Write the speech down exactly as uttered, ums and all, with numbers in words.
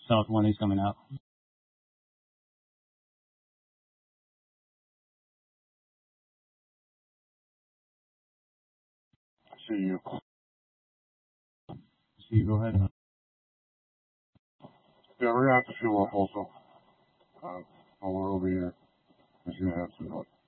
south one is coming out. See you. See you. Go ahead. Yeah, we're gonna have to fuel up also. Uh, while we're over here, we're just gonna have to.